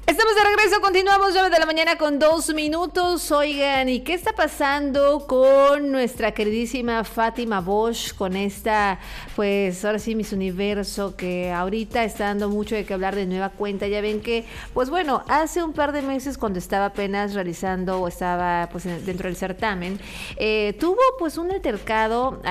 Estamos de regreso, continuamos 9 de la mañana con 2 minutos. Oigan, ¿y qué está pasando con nuestra queridísima Fátima Bosch? Con esta, pues ahora sí, Miss Universo, que ahorita está dando mucho de qué hablar de nueva cuenta. Ya ven que, pues bueno, hace un par de meses cuando estaba apenas realizando o estaba pues dentro del certamen, tuvo pues un altercado